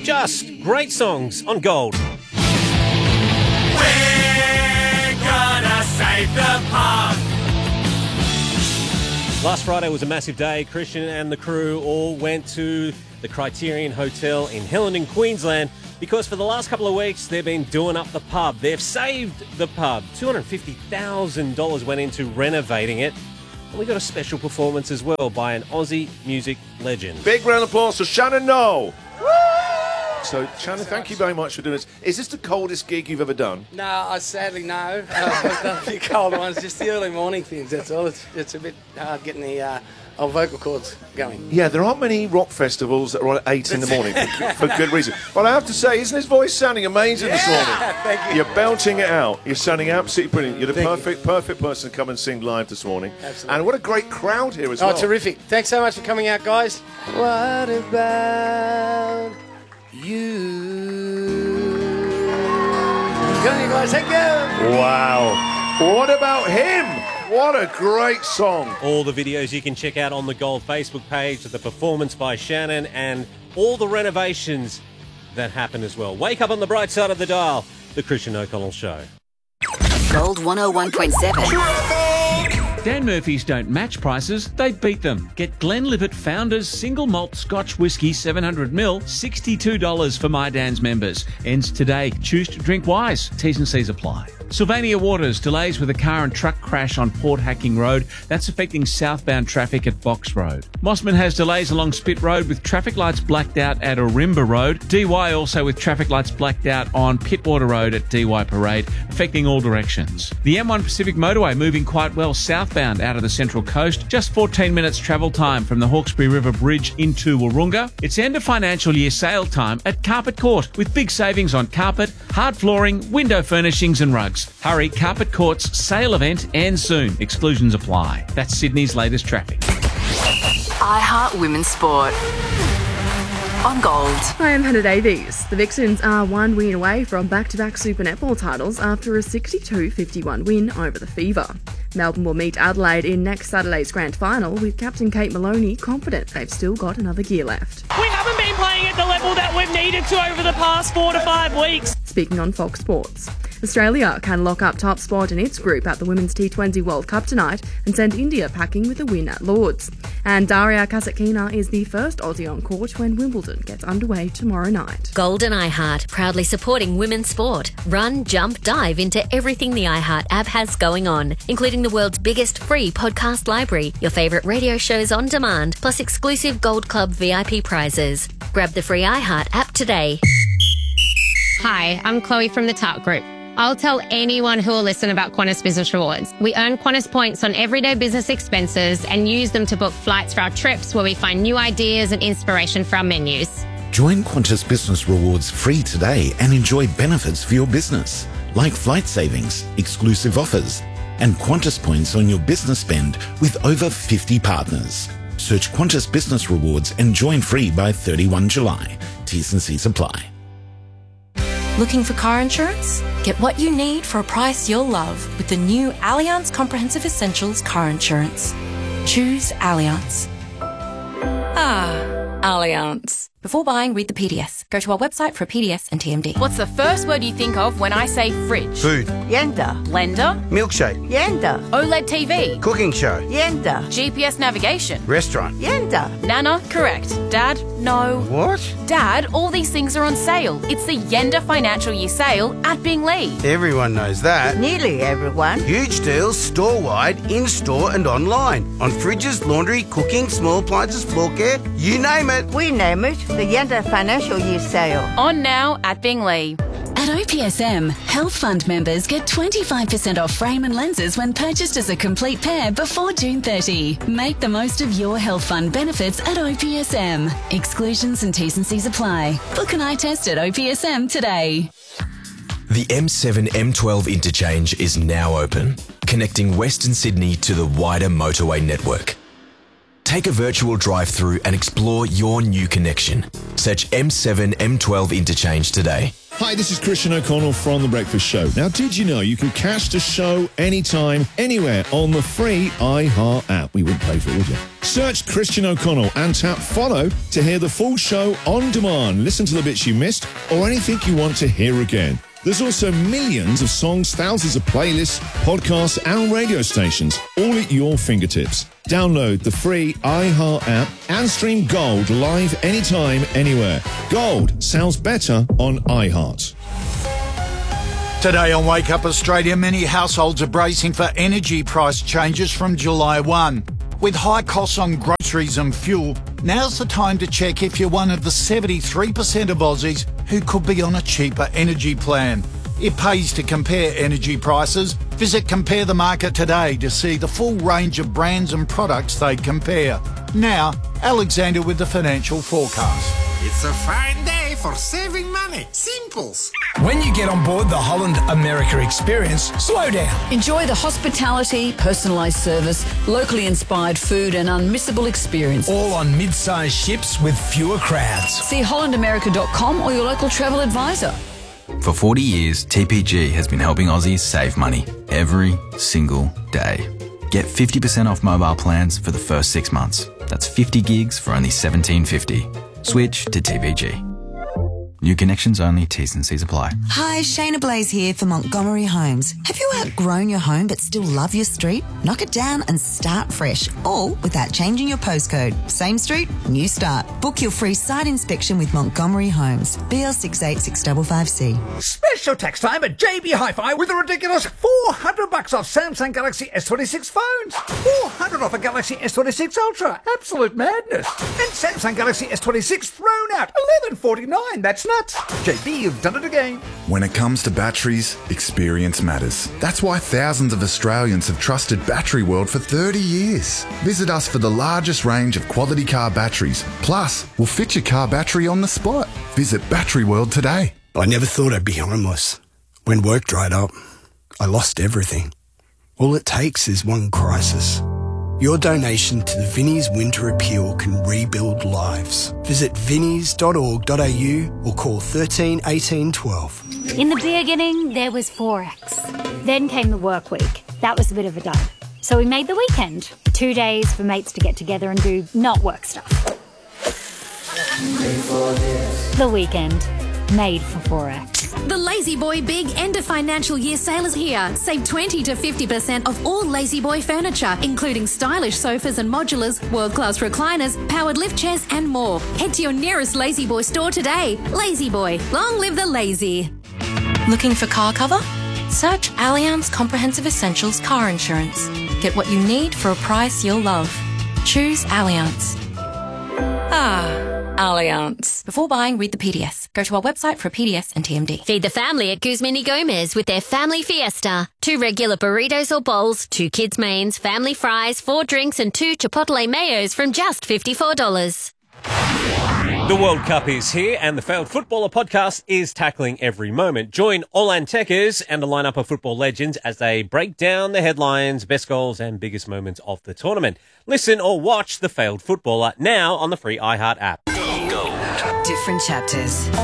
Just great songs on Gold. We're gonna save the pub. Last Friday was a massive day. Christian and the crew all went to the Criterion Hotel in Hillingdon, Queensland, because for the last couple of weeks they've been doing up the pub. They've saved the pub. $250,000 went into renovating it. And we got a special performance as well by an Aussie music legend. Big round of applause for Shannon Noel. So, Shannon, thank you very much for doing this. Is this the coldest gig you've ever done? No, sadly no. I've done a few colder ones, just the early morning things, that's all. It's a bit hard getting the old vocal cords going. Yeah, there aren't many rock festivals that are on at 8 in the morning for good reason. But I have to say, isn't his voice sounding amazing this morning? Thank you. You're belting it out. You're sounding absolutely brilliant. You're the perfect person to come and sing live this morning. Absolutely. And what a great crowd here as well. Oh, terrific. Thanks so much for coming out, guys. What about you? Good on you guys, thank you. Wow. What about him? What a great song. All the videos you can check out on the Gold Facebook page, the performance by Shannon, and all the renovations that happen as well. Wake up on the bright side of the dial. The Christian O'Connell Show. Gold 101.7. Dan Murphy's don't match prices, they beat them. Get Glenlivet Founders Single Malt Scotch Whisky 700ml, $62 for My Dan's members. Ends today. Choose to drink wise. T's and C's apply. Sylvania Waters, delays with a car and truck crash on Port Hacking Road. That's affecting southbound traffic at Box Road. Mossman has delays along Spit Road with traffic lights blacked out at Orimba Road. DY also with traffic lights blacked out on Pittwater Road at DY Parade, affecting all directions. The M1 Pacific Motorway moving quite well southbound out of the Central Coast. Just 14 minutes travel time from the Hawkesbury River Bridge into Wahroonga. It's end of financial year sale time at Carpet Court with big savings on carpet, hard flooring, window furnishings and rugs. Hurry, Carpet Court's sale event ends soon. Exclusions apply. That's Sydney's latest traffic. iHeart Women's Sport. On Gold. Hi, I'm Hannah Davies. The Vixens are one win away from back-to-back Super Netball titles after a 62-51 win over the Fever. Melbourne will meet Adelaide in next Saturday's grand final, with captain Kate Maloney confident they've still got another gear left. We haven't been playing at the level that we've needed to over the past 4 to 5 weeks. Speaking on Fox Sports, Australia can lock up top spot in its group at the Women's T20 World Cup tonight and send India packing with a win at Lords. And Daria Kasatkina is the first Aussie on court when Wimbledon gets underway tomorrow night. Gold and iHeart, proudly supporting women's sport. Run, jump, dive into everything the iHeart app has going on, including the world's biggest free podcast library, your favourite radio shows on demand, plus exclusive Gold Club VIP prizes. Grab the free iHeart app today. Hi, I'm Chloe from the Tart Group. I'll tell anyone who will listen about Qantas Business Rewards. We earn Qantas points on everyday business expenses and use them to book flights for our trips where we find new ideas and inspiration for our menus. Join Qantas Business Rewards free today and enjoy benefits for your business, like flight savings, exclusive offers, and Qantas points on your business spend with over 50 partners. Search Qantas Business Rewards and join free by 31 July. T's and C's apply. Looking for car insurance? Get what you need for a price you'll love with the new Allianz Comprehensive Essentials car insurance. Choose Allianz. Allianz. Before buying, read the PDS. Go to our website for a PDS and TMD. What's the first word you think of when I say fridge? Food. Yenda. Blender. Milkshake. Yenda. OLED TV. Cooking show. Yenda. GPS navigation. Restaurant. Yenda. Nana, correct. Dad, no. What? Dad, all these things are on sale. It's the Yenda Financial Year Sale at Binglee. Everyone knows that. Nearly everyone. Huge deals store-wide, in-store and online. On fridges, laundry, cooking, small appliances, floor care, you name it. We name it the Yenda Financial Year Sale. On now at Binglee. At OPSM, Health Fund members get 25% off frame and lenses when purchased as a complete pair before June 30. Make the most of your Health Fund benefits at OPSM. Exclusions and T's and C's apply. Book an eye test at OPSM today. The M7-M12 interchange is now open, connecting Western Sydney to the wider motorway network. Take a virtual drive-through and explore your new connection. Search M7-M12 interchange today. Hi, this is Christian O'Connell from The Breakfast Show. Now, did you know you can catch the show anytime, anywhere on the free iHeart app? We wouldn't pay for it, would you? Search Christian O'Connell and tap follow to hear the full show on demand. Listen to the bits you missed or anything you want to hear again. There's also millions of songs, thousands of playlists, podcasts and radio stations, all at your fingertips. Download the free iHeart app and stream Gold live anytime, anywhere. Gold sounds better on iHeart. Today on Wake Up Australia, many households are bracing for energy price changes from July 1. With high costs on groceries and fuel, now's the time to check if you're one of the 73% of Aussies who could be on a cheaper energy plan. It pays to compare energy prices. Visit Compare the Market today to see the full range of brands and products they compare. Now, Alexander with the financial forecast. It's a fine day for saving money. Simples. When you get on board the Holland America experience, slow down. Enjoy the hospitality, personalised service, locally inspired food and unmissable experience. All on mid-sized ships with fewer crowds. See hollandamerica.com or your local travel advisor. For 40 years, TPG has been helping Aussies save money every single day. Get 50% off mobile plans for the first 6 months. That's 50 gigs for only $17.50. Switch to TPG. New connections only, T's and C's apply. Hi, Shayna Blaze here for Montgomery Homes. Have you outgrown your home but still love your street? Knock it down and start fresh, all without changing your postcode. Same street, new start. Book your free site inspection with Montgomery Homes. BL686555C. Special tax time at JB Hi-Fi with a ridiculous $400 off Samsung Galaxy S26 phones. $400 off a Galaxy S26 Ultra. Absolute madness. And Samsung Galaxy S26 thrown out. $11.49. That's nuts. JB, you've done it again. When it comes to batteries, experience matters. That's why thousands of Australians have trusted Battery World for 30 years. Visit us for the largest range of quality car batteries. Plus, we'll fit your car battery on the spot. Visit Battery World today. I never thought I'd be homeless. When work dried up, I lost everything. All it takes is one crisis. Your donation to the Vinnie's Winter Appeal can rebuild lives. Visit vinnies.org.au or call 13 18 12. In the beginning, there was Forex. Then came the work week. That was a bit of a dud. So we made the weekend. 2 days for mates to get together and do not work stuff. The weekend. Made for Forex. The Lazy Boy Big End of Financial Year sale is here. Save 20 to 50% off all Lazy Boy furniture, including stylish sofas and modulars, world-class recliners, powered lift chairs and more. Head to your nearest Lazy Boy store today. Lazy Boy, long live the lazy. Looking for car cover? Search Allianz Comprehensive Essentials Car Insurance. Get what you need for a price you'll love. Choose Allianz. Allianz. Before buying, read the PDS. Go to our website for a PDS and TMD. Feed the family at Guzman y Gomez with their Family Fiesta. 2 regular burritos or bowls, 2 kids' mains, family fries, 4 drinks and 2 Chipotle mayos from just $54. The World Cup is here and the Failed Footballer podcast is tackling every moment. Join Olan Tekers and a lineup of football legends as they break down the headlines, best goals and biggest moments of the tournament. Listen or watch The Failed Footballer now on the free iHeart app. Different chapters,